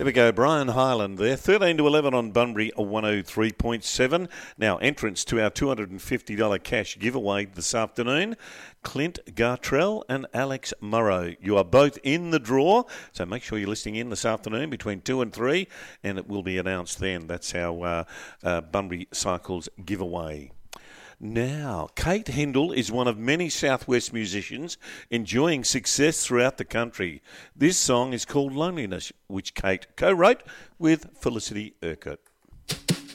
There we go, Brian Hyland there. 13 to 11 on Bunbury 103.7. Now, entrance to our $250 cash giveaway this afternoon. Clint Gartrell and Alex Murrow. You are both in the draw, so make sure you're listening in this afternoon between 2 and 3, and it will be announced then. That's our Bunbury Cycles giveaway. Now, Kate Hendel is one of many Southwest musicians enjoying success throughout the country. This song is called Loneliness, which Kate co-wrote with Felicity Urquhart.